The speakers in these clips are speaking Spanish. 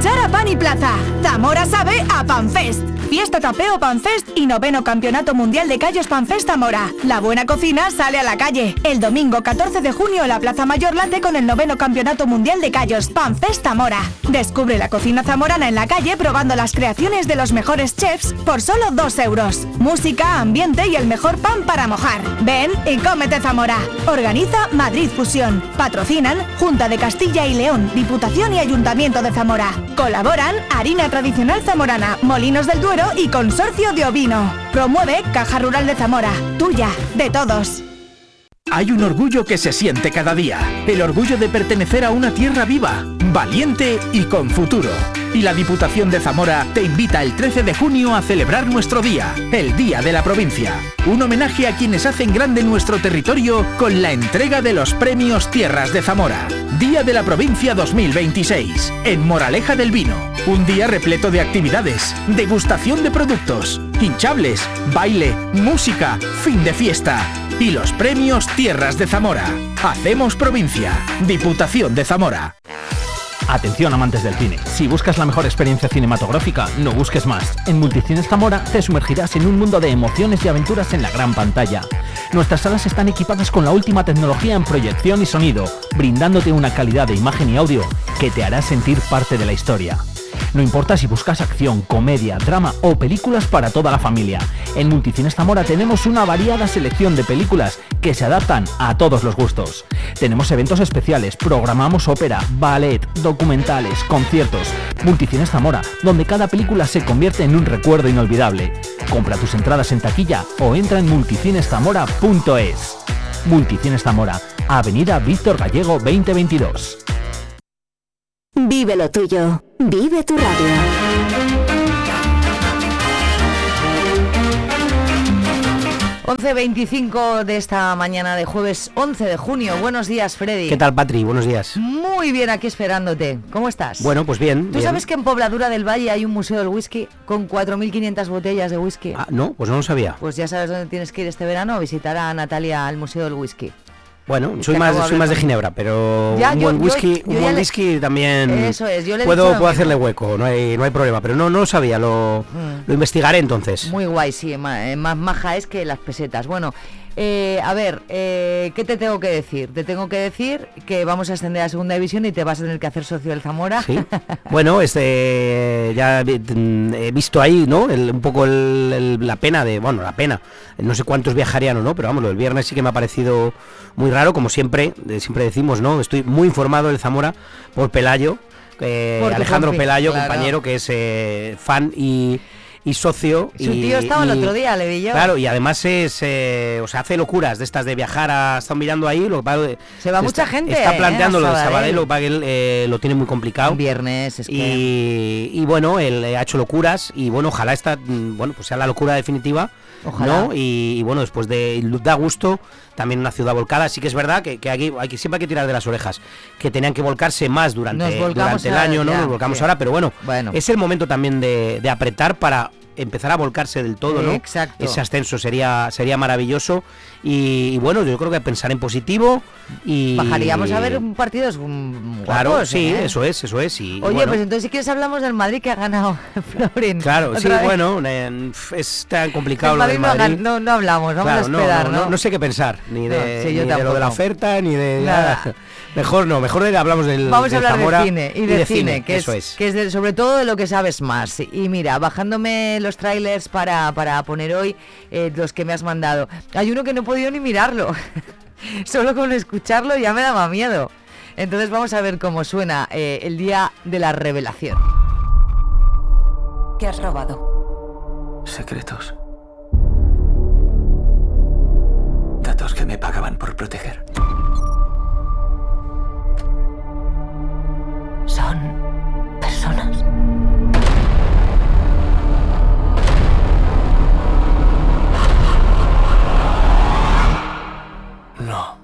escuchar a Pan y Plaza. Zamora sabe a Panfest. Fiesta Tapeo Panfest y 9º Campeonato Mundial de Callos Panfest Zamora. La buena cocina sale a la calle. El domingo 14 de junio la Plaza Mayor late con el 9º Campeonato Mundial de Callos Panfest Zamora. Descubre la cocina zamorana en la calle probando las creaciones de los mejores chefs por solo 2 euros. Música, ambiente y el mejor pan para mojar. Ven y cómete Zamora. Organiza Madrid Fusión. Patrocinan Junta de Castilla y León, Diputación y Ayuntamiento de Zamora. Colaboran Harina Tradicional Zamorana, Molinos del Duero y Consorcio de Ovino. Promueve Caja Rural de Zamora. Tuya, de todos. Hay un orgullo que se siente cada día. El orgullo de pertenecer a una tierra viva, valiente y con futuro. Y la Diputación de Zamora te invita el 13 de junio a celebrar nuestro día, el Día de la Provincia. Un homenaje a quienes hacen grande nuestro territorio con la entrega de los premios Tierras de Zamora. Día de la Provincia 2026, en Moraleja del Vino. Un día repleto de actividades, degustación de productos, hinchables, baile, música, fin de fiesta. Y los premios Tierras de Zamora. Hacemos provincia. Diputación de Zamora. Atención amantes del cine, si buscas la mejor experiencia cinematográfica, no busques más. En Multicines Zamora te sumergirás en un mundo de emociones y aventuras en la gran pantalla. Nuestras salas están equipadas con la última tecnología en proyección y sonido, brindándote una calidad de imagen y audio que te hará sentir parte de la historia. No importa si buscas acción, comedia, drama o películas para toda la familia. En Multicines Zamora tenemos una variada selección de películas que se adaptan a todos los gustos. Tenemos eventos especiales, programamos ópera, ballet, documentales, conciertos. Multicines Zamora, donde cada película se convierte en un recuerdo inolvidable. Compra tus entradas en taquilla o entra en multicineszamora.es. Multicines Zamora, Avenida Víctor Gallego 2022. Vive lo tuyo. Vive tu radio. 11:25 de esta mañana de jueves 11 de junio. Buenos días, Freddy. ¿Qué tal, Patri? Buenos días. Muy bien, aquí esperándote. ¿Cómo estás? Bueno, pues bien. ¿Tú sabes que en Pobladura del Valle hay un museo del whisky con 4.500 botellas de whisky? Ah, no, pues no lo sabía. Pues ya sabes dónde tienes que ir este verano a visitar a Natalia al Museo del Whisky. Bueno, soy más de Ginebra, pero un buen whisky también. Eso es, yo le puedo hacerle hueco, no hay problema, pero no lo sabía, lo investigaré entonces. Muy guay, sí, más maja es que las pesetas. Bueno, a ver, ¿qué te tengo que decir? Te tengo que decir que vamos a ascender a segunda división y te vas a tener que hacer socio del Zamora. Sí. Bueno, ya he visto ahí, ¿no? Un poco la pena la pena. No sé cuántos viajarían o no, pero vamos, el viernes sí que me ha parecido muy raro, como siempre decimos, ¿no? Estoy muy informado del Zamora por Pelayo, Alejandro Pelayo, claro. Compañero que es fan y socio. Su tío estaba el otro día, le vi yo. Claro, y además hace locuras de estas de viajar están mirando ahí. Se va mucha gente. Está planteando lo de Sabadell, lo tiene muy complicado. Viernes, es que... Y bueno, él ha hecho locuras y bueno, ojalá pues sea la locura definitiva. Ojalá. ¿No? Y bueno, después da gusto, también una ciudad volcada. Sí que es verdad que aquí siempre hay que tirar de las orejas, que tenían que volcarse más durante el año, ¿no? Nos volcamos ahora, pero bueno, es el momento también de apretar para empezar a volcarse del todo, ¿no? Exacto. Ese ascenso sería maravilloso y bueno, yo creo que pensar en positivo y... Bajaríamos a ver partidos claro, guapos, sí, eso es. Y, oye, bueno, pues entonces si quieres hablamos del Madrid que ha ganado Florin. Claro, sí, vez. Bueno, es tan complicado lo del Madrid. No hablamos, vamos a esperar, ¿no? No sé qué pensar, ni de lo de la oferta, ni de... Nada. Mejor hablamos del Vamos a hablar Zamora de cine y de cine, que eso es sobre todo de lo que sabes más. Y mira, bajándome los trailers para poner hoy los que me has mandado, hay uno que no he podido ni mirarlo. Solo con escucharlo ya me daba miedo. Entonces vamos a ver cómo suena el día de la revelación. ¿Qué has robado? Secretos. Datos que me pagaban por proteger. ¿Son personas? No.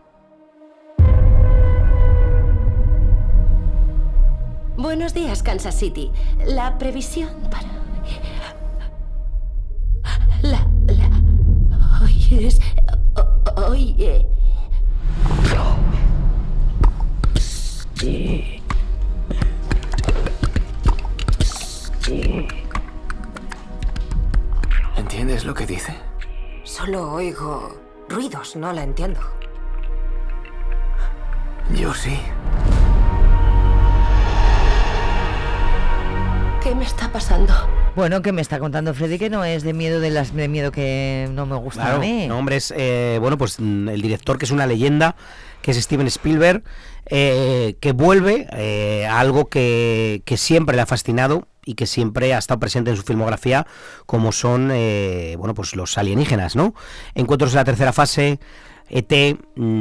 Buenos días, Kansas City. La previsión para... Hoy es... Hoy... Sí. ¿Qué es lo que dice? Solo oigo ruidos, no la entiendo. Yo sí. ¿Qué me está pasando? Bueno, que me está contando Freddy que no es de miedo de miedo que no me gusta Claro, a mí. no, hombre, es bueno, pues el director, que es una leyenda, que es Steven Spielberg, que vuelve a algo que siempre le ha fascinado y que siempre ha estado presente en su filmografía, como son bueno, pues los alienígenas, ¿no? Encuentros en la tercera fase, ET,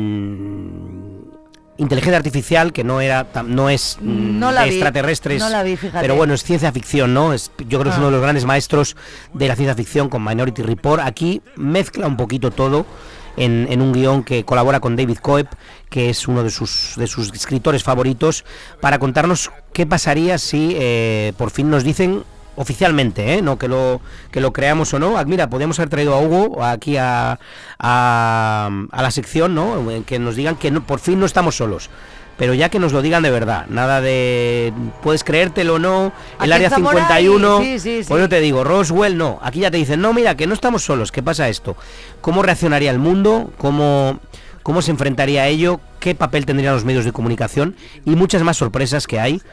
inteligencia artificial, que no es No la de vi, extraterrestres, no la vi, fíjate. pero bueno, es ciencia ficción, ¿no? Yo creo que es uno de los grandes maestros de la ciencia ficción con Minority Report. Aquí mezcla un poquito todo en un guión que colabora con David Coeb, que es uno de sus escritores favoritos, para contarnos qué pasaría si por fin nos dicen oficialmente, no que lo creamos o no. Mira, podríamos haber traído a Hugo aquí a la sección, ¿no? En que nos digan que por fin no estamos solos. Pero ya que nos lo digan de verdad, nada de puedes creértelo o no, el área 51, sí. Por eso te digo, Roswell no, aquí ya te dicen, no, mira, que no estamos solos, ¿qué pasa esto? ¿Cómo reaccionaría el mundo? ¿Cómo se enfrentaría a ello? ¿Qué papel tendrían los medios de comunicación? Y muchas más sorpresas que hay,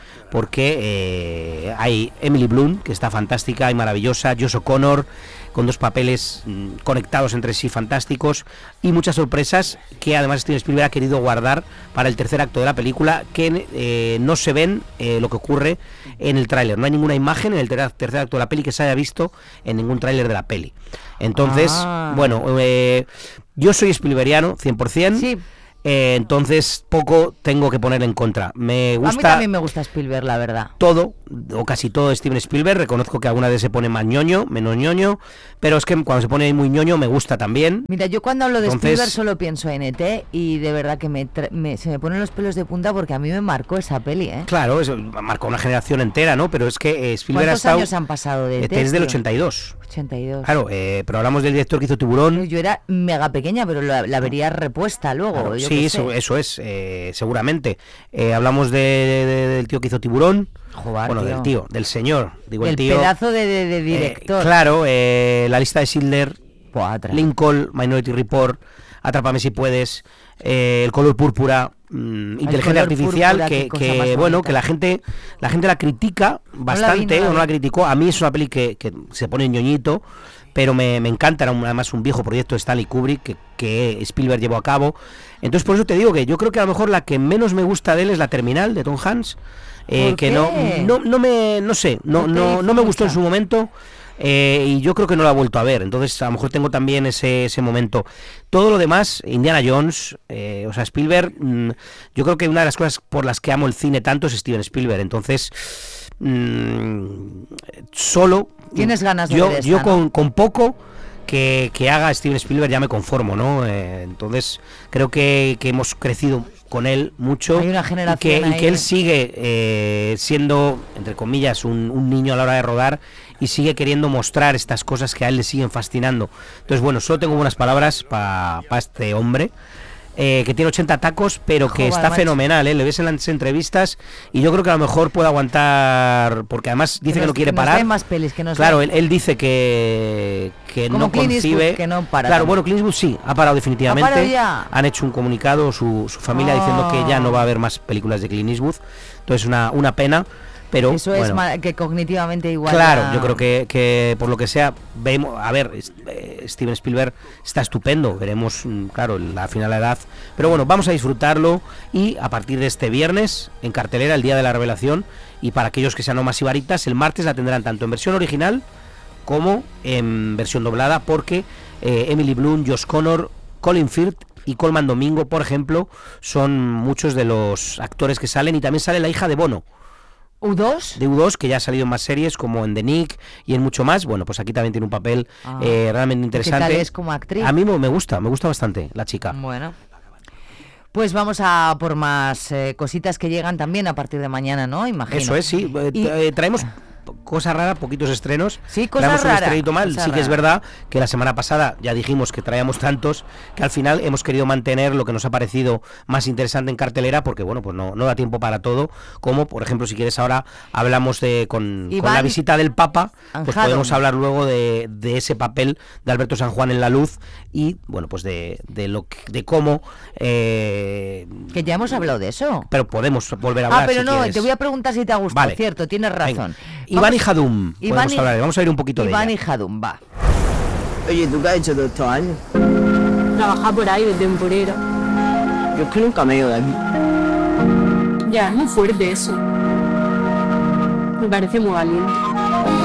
porque hay Emily Blunt, que está fantástica y maravillosa, Josh O'Connor, con dos papeles conectados entre sí fantásticos, y muchas sorpresas que además Steven Spielberg ha querido guardar para el tercer acto de la película, que no se ven lo que ocurre en el tráiler. No hay ninguna imagen en el tercer acto de la peli que se haya visto en ningún tráiler de la peli. Entonces, bueno, yo soy Spielbergiano 100%. Sí. Entonces poco tengo que poner en contra. Me gusta. A mí también me gusta Spielberg, la verdad. Todo, o casi todo de Steven Spielberg. Reconozco que alguna vez se pone más ñoño, menos ñoño, pero es que cuando se pone muy ñoño me gusta también. Mira, yo cuando hablo de Spielberg solo pienso en ET, y de verdad que se me ponen los pelos de punta, porque a mí me marcó esa peli, ¿eh? Claro, eso marcó una generación entera, ¿no? Pero es que Spielberg ¿Cuántos años han pasado de ET? Es del 82. 82. Claro, pero hablamos del director que hizo Tiburón. Yo era mega pequeña, pero la vería repuesta luego. Claro, yo sí, eso es, seguramente. Hablamos del tío que hizo Tiburón. Joder, bueno, tío. del señor, digo el tío. El pedazo de director. Claro, La lista de Schindler, Cuatro. Lincoln, Minority Report, Atrápame si puedes, El color púrpura, inteligencia artificial, púrpura, que bueno, que la gente la critica bastante, no la criticó. A mí es una peli que se pone ñoñito, pero me encanta. Era además un viejo proyecto de Stanley Kubrick que Spielberg llevó a cabo. Entonces por eso te digo que yo creo que a lo mejor la que menos me gusta de él es La Terminal, de Tom Hanks, que no me gustó en su momento. Y yo creo que no la he vuelto a ver, entonces a lo mejor tengo también ese momento. Todo lo demás, Indiana Jones, o sea, Spielberg, yo creo que una de las cosas por las que amo el cine tanto es Steven Spielberg. Entonces solo tienes ganas de ver esta, yo ¿no? con poco que haga Steven Spielberg ya me conformo, ¿no? Entonces creo que hemos crecido con él mucho. Hay una generación y que él sigue siendo, entre comillas, un niño a la hora de rodar, y sigue queriendo mostrar estas cosas que a él le siguen fascinando. Entonces, bueno, solo tengo buenas palabras para este hombre, que tiene 80 tacos, pero que está fenomenal, le ves en las entrevistas, y yo creo que a lo mejor puede aguantar, porque además dice que no quiere parar. Hay más pelis que claro, él dice que no concibe. Que no para. Claro, bueno, Clint Eastwood sí, ha parado definitivamente. ¿Ha parado ya? Han hecho un comunicado su familia diciendo que ya no va a haber más películas de Clint Eastwood. Entonces una pena. Pero eso bueno, es que cognitivamente igual. Claro, yo creo que por lo que sea, vemos, a ver, Steven Spielberg está estupendo, veremos, claro, la final de la edad, pero bueno, vamos a disfrutarlo, y a partir de este viernes, en cartelera, el día de la revelación, y para aquellos que sean no masivaritas, el martes la tendrán tanto en versión original como en versión doblada, porque Emily Blunt, Josh Connor, Colin Firth y Colman Domingo, por ejemplo, son muchos de los actores que salen, y también sale la hija de Bono. ¿U2? De U2, que ya ha salido en más series, como en The Nick y en mucho más. Bueno, pues aquí también tiene un papel realmente interesante. ¿Qué tal es como actriz? A mí me gusta bastante la chica. Bueno, pues vamos a por más cositas que llegan también a partir de mañana, ¿no? Imagino. Eso es, sí. Traemos cosa rara, poquitos estrenos. Sí, cosas Traemos un raras, estrenito mal. cosa Sí que es rara. verdad que la semana pasada ya dijimos que traíamos tantos que al final hemos querido mantener lo que nos ha parecido más interesante en cartelera, porque bueno, pues no da tiempo para todo. Como por ejemplo, si quieres ahora hablamos con la visita del Papa, pues podemos hablar luego de ese papel de Alberto San Juan en La Luz y bueno, pues de cómo que ya hemos hablado de eso. Pero podemos volver a hablar. Pero si no, quieres. te voy a preguntar si te ha gustado. Vale. Cierto, tienes razón. Iván y Jadum. Vamos a ir un poquito de Iván ella. y Jadum, va. Oye, ¿tú qué has hecho todos estos años? Trabajar por ahí de temporero. Yo es que nunca me he ido de aquí. Ya, es muy fuerte eso. Me parece muy valiente.